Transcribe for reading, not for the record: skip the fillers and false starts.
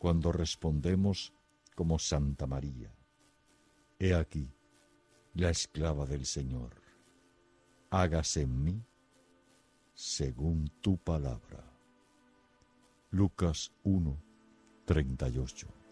cuando respondemos como Santa María: He aquí la esclava del Señor, hágase en mí según tu palabra. Lucas 1:38.